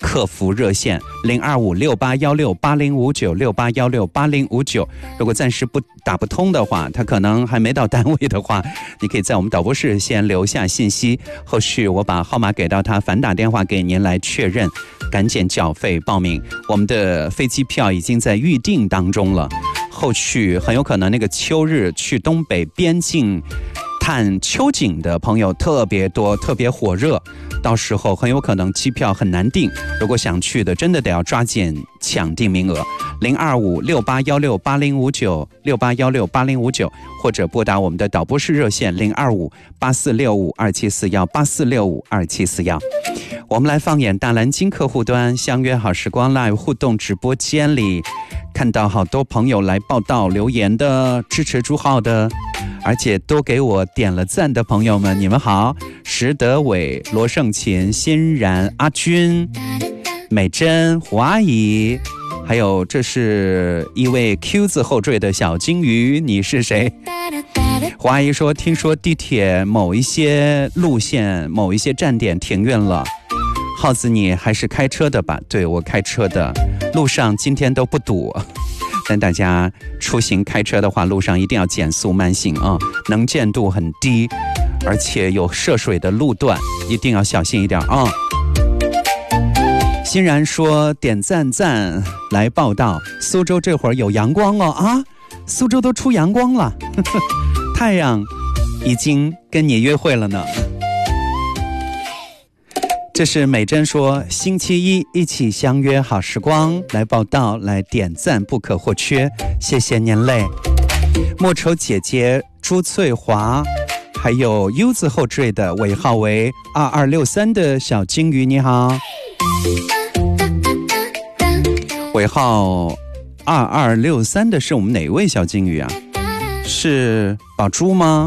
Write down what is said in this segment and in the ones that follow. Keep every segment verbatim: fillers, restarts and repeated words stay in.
客服热线零二五六八幺六八零五九六八幺六八零五九。如果暂时不打不通的话，他可能还没到单位的话，你可以在我们导播室先留下信息，后续我把号码给到他，反打电话给您来确认，赶紧缴费报名。我们的飞机票已经在预定当中了，后续很有可能那个秋日去东北边境看秋景的朋友特别多，特别火热，到时候很有可能机票很难订，如果想去的真的得要抓紧抢订名额。零二五六八幺六八零五九六八幺六八零五九，或者拨打我们的导播室热线零二五八四六五二七四幺八四六五二七四幺。我们来放眼大蓝鲸客户端相约好时光 Live 互动直播间里，看到好多朋友来报道留言的，支持朱浩的，而且多给我点了赞的朋友们，你们好！石德伟、罗胜琴、欣然、阿军、美珍、胡阿姨，还有这是一位 Q 字后缀的小金鱼，你是谁？胡阿姨说，听说地铁某一些路线、某一些站点停运了。耗子，你还是开车的吧？对，我开车的，路上今天都不堵。但大家出行开车的话，路上一定要减速慢行啊，能见度很低，而且有涉水的路段，一定要小心一点啊。欣然说点赞赞来报道，苏州这会儿有阳光哦啊，苏州都出阳光了，呵呵，太阳已经跟你约会了呢。这是美珍说，星期一一起相约好时光，来报道，来点赞，不可或缺，谢谢您嘞。莫愁姐姐朱翠华，还有 U 字后缀的尾号为二二六三的小金鱼，你好。尾号二二六三的是我们哪位小金鱼啊？是宝珠吗？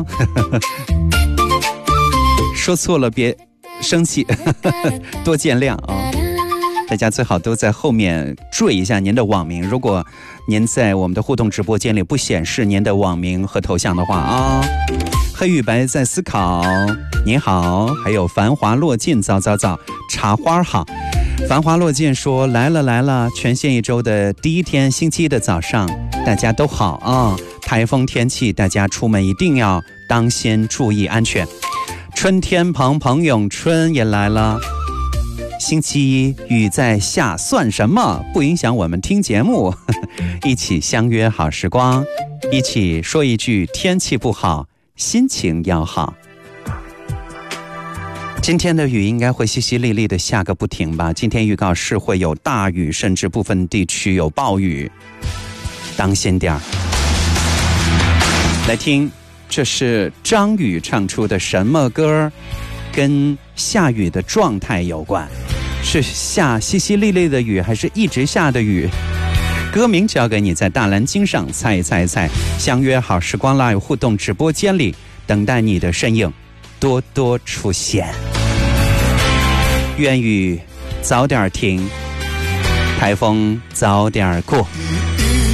说错了别生气，多见谅啊！大家最好都在后面缀一下您的网名，如果您在我们的互动直播间里不显示您的网名和头像的话啊。黑与白在思考，你好，还有繁华落尽，早早早，茶花好。繁华落尽说，来了来了，全县一周的第一天，星期一的早上，大家都好啊！台风天气，大家出门一定要当心，注意安全。春天鹏鹏咏春也来了，星期一雨在下算什么？不影响我们听节目，一起相约好时光，一起说一句天气不好，心情要好。今天的雨应该会淅淅沥沥的下个不停吧，今天预告是会有大雨，甚至部分地区有暴雨，当心点儿。来听，这是张宇唱出的什么歌，跟下雨的状态有关，是下淅淅沥沥的雨，还是一直下的雨？歌名交给你，在大蓝鲸上猜一猜一猜，相约好时光 Live 互动直播间里，等待你的身影多多出现。愿雨早点停，台风早点过。